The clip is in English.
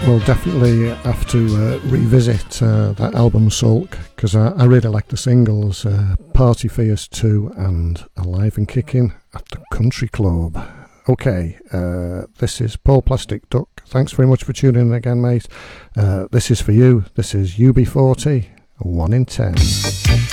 We'll definitely have to revisit that album Sulk, because I really like the singles Party Fears 2 and Alive and Kicking at the Country Club. Okay, this is Paul Plastic Duck. Thanks very much for tuning in again, mate. This is for you. This is UB40, 1 in 10.